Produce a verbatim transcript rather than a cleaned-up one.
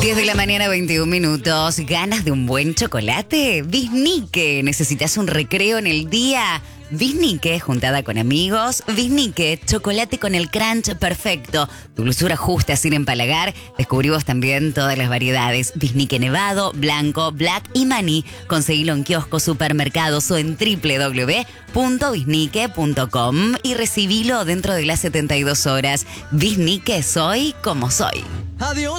diez de la mañana, veintiún minutos. ¿Ganas de un buen chocolate? Biznique. ¿Necesitas un recreo en el día? Biznique, juntada con amigos. Biznique, chocolate con el crunch perfecto. Dulzura justa sin empalagar. Descubrimos también todas las variedades. Biznique nevado, blanco, black y maní. Conseguilo en kioscos, supermercados o en doble u doble u doble u punto biznique punto com y recibilo dentro de las setenta y dos horas. Biznique, soy como soy. Adiós.